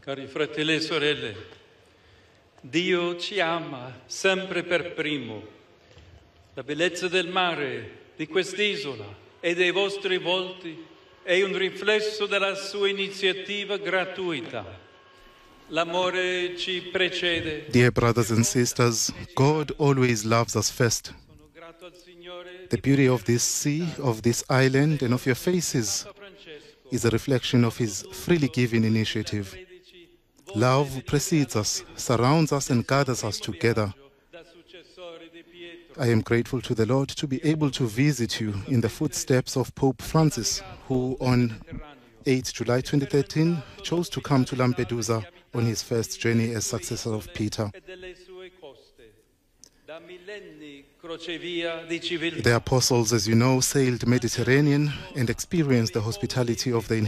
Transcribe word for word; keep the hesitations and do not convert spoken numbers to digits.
Cari fratelli e sorelle, Dio ci ama sempre per primo. La bellezza del mare, di quest'isola e dei vostri volti è un riflesso della sua iniziativa gratuita. L'amore ci precede. Dear brothers and sisters, God always loves us first. The beauty of this sea, of this island, and of your faces is a reflection of His freely given initiative. Love precedes us, surrounds us, and gathers us together. I am grateful to the Lord to be able to visit you in the footsteps of Pope Francis, who on the eighth of July twenty thirteen chose to come to Lampedusa on his first journey as successor of Peter. The apostles, as you know, sailed the Mediterranean and experienced the hospitality of the